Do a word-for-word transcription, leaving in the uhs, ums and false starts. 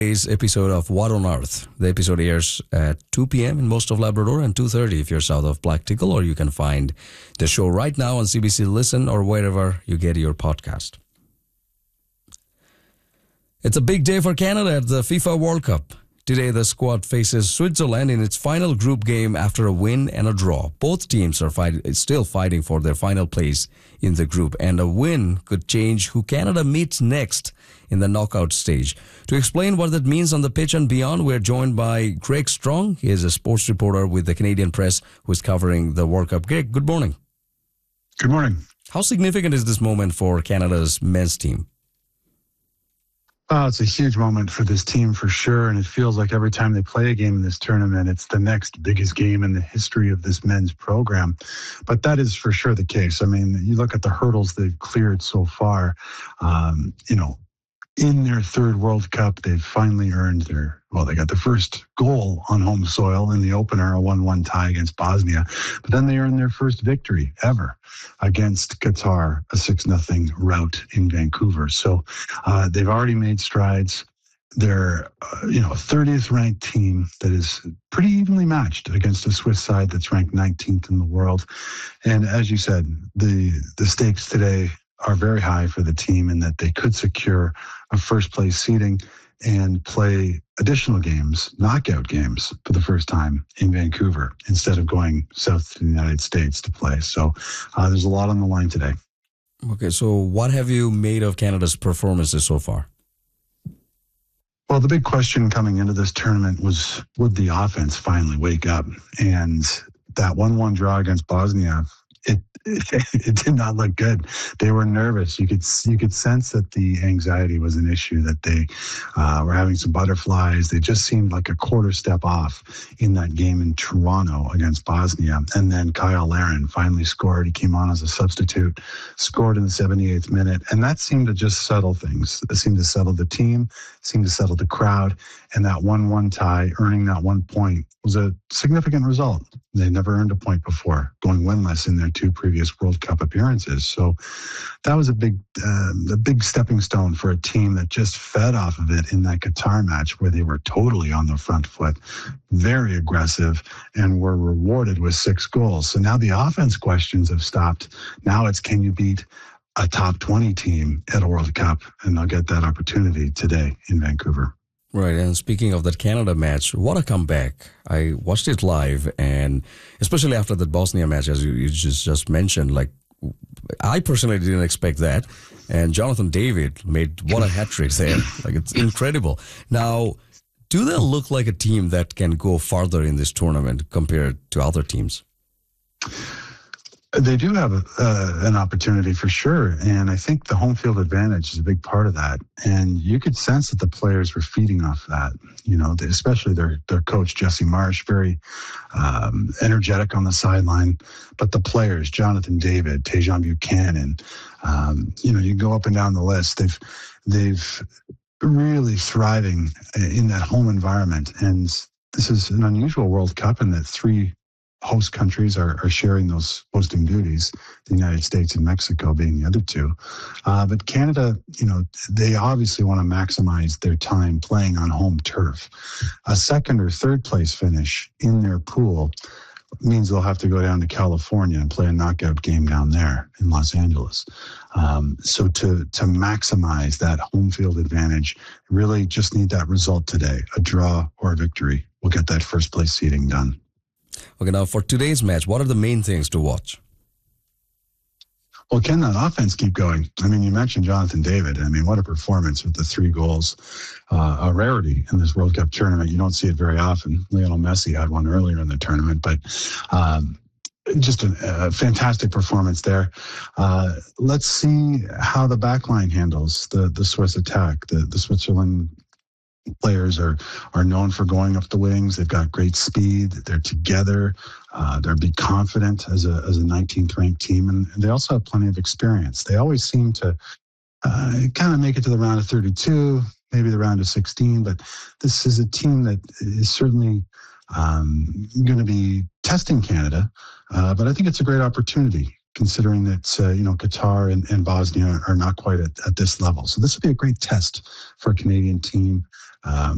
Today's episode of What on Earth. The episode airs at two p.m. in most of Labrador and two thirty if you're south of Black Tickle, or you can find the show right now on C B C Listen or wherever you get your podcast. It's a big day for Canada at the FIFA World Cup. Today, the squad faces Switzerland in its final group game after a win and a draw. Both teams are fight, still fighting for their final place in the group, and a win could change who Canada meets next in the knockout stage. To explain what that means on the pitch and beyond, we're joined by Greg Strong. He is a sports reporter with the Canadian Press who is covering the World Cup. Greg, good morning. Good morning. How significant is this moment for Canada's men's team? Oh, it's a huge moment for this team for sure, and it feels like every time they play a game in this tournament, it's the next biggest game in the history of this men's program. But that is for sure the case. I mean, you look at the hurdles they've cleared so far, um, you know, in their third World Cup, they've finally earned their, well, they got the first goal on home soil in the opener, a one one tie against Bosnia. But then they earned their first victory ever against Qatar, a six nothing rout in Vancouver. So uh, they've already made strides. They're, uh, you know, a thirtieth ranked team that is pretty evenly matched against a Swiss side that's ranked nineteenth in the world. And as you said, the the stakes today are very high for the team in that they could secure a first place seeding and play additional games, knockout games, for the first time in Vancouver instead of going south to the United States to play. So uh, there's a lot on the line today. Okay, so what have you made of Canada's performances so far? Well, the big question coming into this tournament was, would the offense finally wake up? And that one one draw against Bosnia, It, it it did not look good. They were nervous. You could you could sense that the anxiety was an issue, that they uh, were having some butterflies. They just seemed like a quarter step off in that game in Toronto against Bosnia. And then Kyle Larin finally scored. He came on as a substitute, scored in the seventy-eighth minute. And that seemed to just settle things. It seemed to settle the team, seemed to settle the crowd. And that one one tie, earning that one point, was a significant result. They never earned a point before, going winless in their two previous World Cup appearances. So that was a big, uh, a big stepping stone for a team that just fed off of it in that Qatar match, where they were totally on the front foot, very aggressive, and were rewarded with six goals. So now the offense questions have stopped. Now it's, can you beat a top twenty team at a World Cup? And they'll get that opportunity today in Vancouver. Right, and speaking of that Canada match, what a comeback. I watched it live, and especially after that Bosnia match, as you, you just, just mentioned, like, I personally didn't expect that, and Jonathan David made what a hat-trick there. Like, it's incredible. Now, do they look like a team that can go farther in this tournament compared to other teams? They do have uh, an opportunity for sure, and I think the home field advantage is a big part of that. And you could sense that the players were feeding off that. You know, especially their their coach Jesse Marsch, very um, energetic on the sideline. But the players, Jonathan David, Tajon Buchanan, um, you know, you go up and down the list. They've they've really thriving in that home environment, and this is an unusual World Cup in that three host countries are, are sharing those hosting duties, the United States and Mexico being the other two. Uh, but Canada, you know, they obviously want to maximize their time playing on home turf. A second or third place finish in their pool means they'll have to go down to California and play a knockout game down there in Los Angeles. Um, so to to maximize that home field advantage, really just need that result today, a draw or a victory. We'll get that first place seeding done. Okay, now for today's match, what are the main things to watch? Well, can that offense keep going? I mean, you mentioned Jonathan David. I mean, what a performance with the three goals. Uh, a rarity in this World Cup tournament. You don't see it very often. Lionel Messi had one earlier in the tournament, but um, just a, a fantastic performance there. Uh, let's see how the back line handles the, the Swiss attack. The, the Switzerland players are are known for going up the wings. They've got great speed. They're together. Uh, they're be confident as a as a nineteenth ranked team, and they also have plenty of experience. They always seem to uh, kind of make it to the round of thirty-two, maybe the round of sixteen. But this is a team that is certainly um, going to be testing Canada. Uh, but I think it's a great opportunity, considering that, uh, you know, Qatar and, and Bosnia are not quite at, at this level. So this will be a great test for a Canadian team. Um,